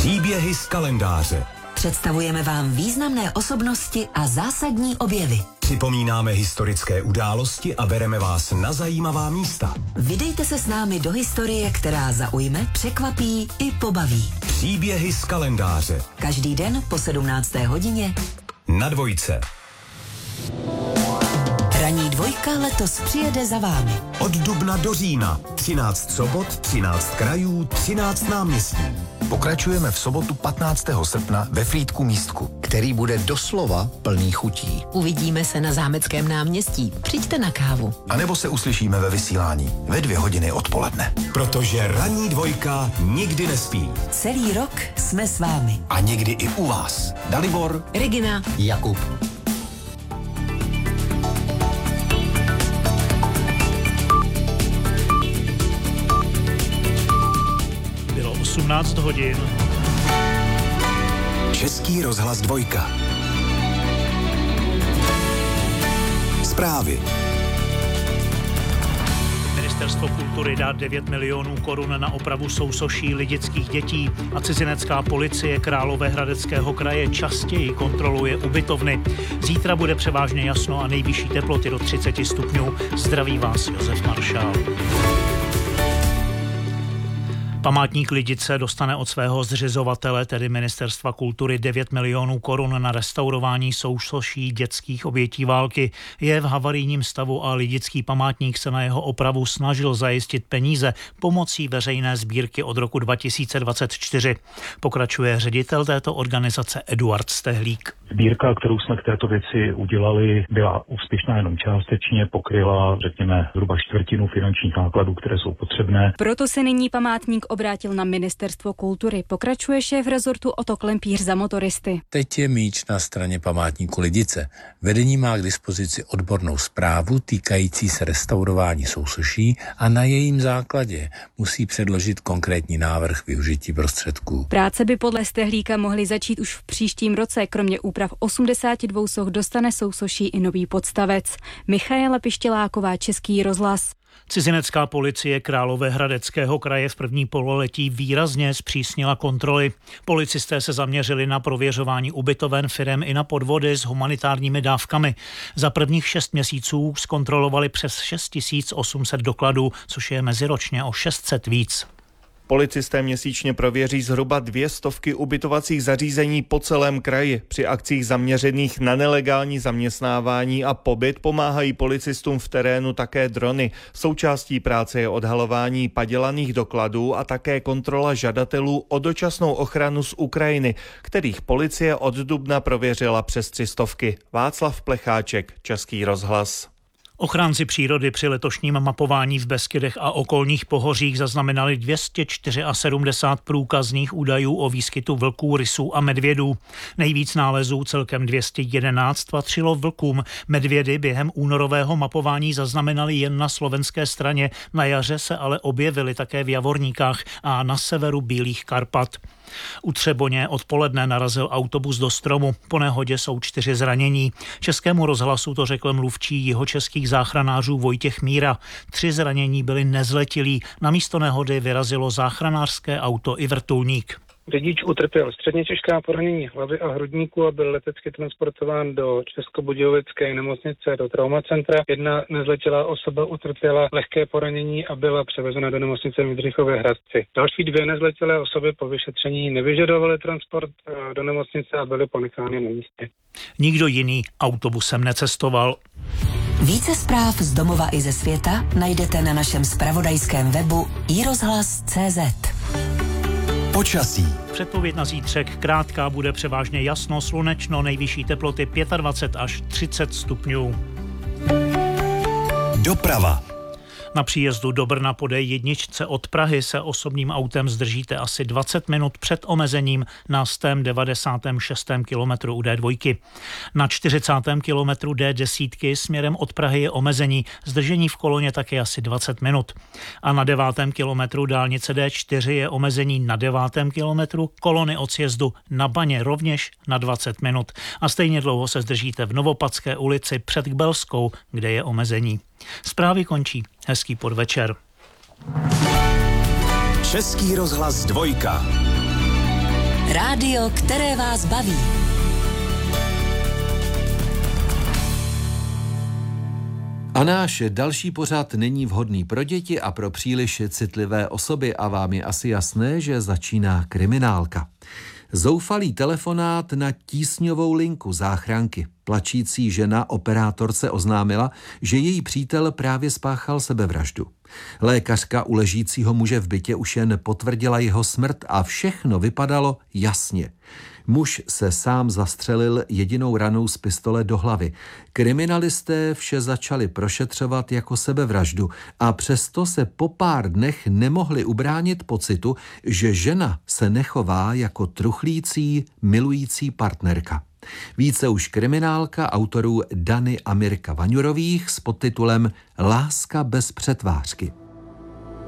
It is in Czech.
Příběhy z kalendáře. Představujeme vám významné osobnosti a zásadní objevy. Připomínáme historické události a bereme vás na zajímavá místa. Vydejte se s námi do historie, která zaujme, překvapí i pobaví. Příběhy z kalendáře. Každý den po 17. hodině Na Dvojce. Ranní dvojka letos přijede za vámi. Od dubna do října. 13 sobot, 13 krajů, 13 náměstí. Pokračujeme v sobotu 15. srpna ve Frýdku Místku, který bude doslova plný chutí. Uvidíme se na Zámeckém náměstí. Přijďte na kávu. A nebo se uslyšíme ve vysílání ve 2 hodiny odpoledne. Protože ranní dvojka nikdy nespí. Celý rok jsme s vámi. A někdy i u vás. Dalibor, Regina, Jakub. Bylo 18 hodin. Český rozhlas dvojka. Zprávy. Ministerstvo kultury dá 9 milionů korun na opravu sousoší lidických dětí a cizinecká policie Královéhradeckého kraje častěji kontroluje ubytovny. Zítra bude převážně jasno a nejvyšší teploty do 30 stupňů. Zdraví vás Josef Maršál. Památník Lidice dostane od svého zřizovatele, tedy Ministerstva kultury, 9 milionů korun na restaurování sousoší dětských obětí války. Je v havarijním stavu a lidický památník se na jeho opravu snažil zajistit peníze pomocí veřejné sbírky od roku 2024. Pokračuje ředitel této organizace Eduard Stehlík. Sbírka, kterou jsme k této věci udělali, byla úspěšná jenom částečně, pokryla, řekněme, zhruba čtvrtinu finančních nákladů, které jsou potřebné. Proto se nyní památník obrátil na Ministerstvo kultury. Pokračuje šéf rezortu Oto Klempíř za motoristy. Teď je míč na straně památníku Lidice. Vedení má k dispozici odbornou zprávu týkající se restaurování sousoší a na jejím základě musí předložit konkrétní návrh využití prostředků. Práce by podle Stehlíka mohly začít už v příštím roce. Kromě úprav 82 soch dostane sousoší i nový podstavec. Michaela Pištěláková, Český rozhlas. Cizinecká policie Královéhradeckého kraje v první pololetí výrazně zpřísnila kontroly. Policisté se zaměřili na prověřování ubytoven, firem i na podvody s humanitárními dávkami. Za prvních 6 měsíců zkontrolovali přes 6800 dokladů, což je meziročně o 600 víc. Policisté měsíčně prověří zhruba 200 ubytovacích zařízení po celém kraji. Při akcích zaměřených na nelegální zaměstnávání a pobyt pomáhají policistům v terénu také drony. Součástí práce je odhalování padělaných dokladů a také kontrola žadatelů o dočasnou ochranu z Ukrajiny, kterých policie od dubna prověřila přes 300. Václav Plecháček, Český rozhlas. Ochránci přírody při letošním mapování v Beskydech a okolních pohořích zaznamenali 274 průkazných údajů o výskytu vlků, rysů a medvědů. Nejvíc nálezů, celkem 211, patřilo vlkům. Medvědy během únorového mapování zaznamenali jen na slovenské straně, na jaře se ale objevily také v Javorníkách a na severu Bílých Karpat. U Třeboně odpoledne narazil autobus do stromu. Po nehodě jsou 4 zranění. Českému rozhlasu to řekl mluvčí jihočeských záchranářů Vojtěch Míra. 3 zranění byli nezletilí. Na místo nehody vyrazilo záchranářské auto i vrtulník. Řidič utrpěl středně těžká poranění hlavy a hrudníku a byl letecky transportován do Českobudějovické nemocnice do traumacentra. Jedna nezletilá osoba utrpěla lehké poranění a byla převezena do nemocnice v Jindřichově Hradci. Další 2 nezletilé osoby po vyšetření nevyžadovaly transport do nemocnice a byly ponechány na místě. Nikdo jiný autobusem necestoval. Více zpráv z domova i ze světa najdete na našem zpravodajském webu iRozhlas.cz. Počasí. Předpověď na zítřek krátká, bude převážně jasno, slunečno, nejvyšší teploty 25 až 30 stupňů. Doprava. Na příjezdu do Brna po D1 od Prahy se osobním autem zdržíte asi 20 minut před omezením na 196. kilometru u D2. Na 40. kilometru D10 směrem od Prahy je omezení, zdržení v koloně taky asi 20 minut. A na 9. kilometru dálnice D4 je omezení na 9. kilometru, kolony od sjezdu na Baně rovněž na 20 minut. A stejně dlouho se zdržíte v Novopadské ulici před Kbelskou, kde je omezení. Zprávy končí. Hezký podvečer. Český rozhlas dvojka. Rádio, které vás baví. A náš další pořad není vhodný pro děti a pro příliš citlivé osoby a vám je asi jasné, že začíná kriminálka. Zoufalý telefonát na tísňovou linku záchranky. Plačící žena operátorce oznámila, že její přítel právě spáchal sebevraždu. Lékařka u ležícího muže v bytě už jen potvrdila jeho smrt a všechno vypadalo jasně. Muž se sám zastřelil jedinou ranou z pistole do hlavy. Kriminalisté vše začali prošetřovat jako sebevraždu a přesto se po pár dnech nemohli ubránit pocitu, že žena se nechová jako truchlící, milující partnerka. Více už kriminálka autorů Dany a Mirka Vaňurových s podtitulem Láska bez přetvářky.